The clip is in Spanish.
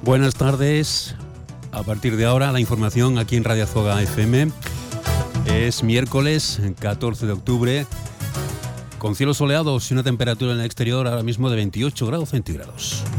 Buenas tardes. A partir de ahora, la información aquí en Radio Azoga FM. Es miércoles 14 de octubre, con cielos soleados y una temperatura en el exterior ahora mismo de 28 grados centígrados.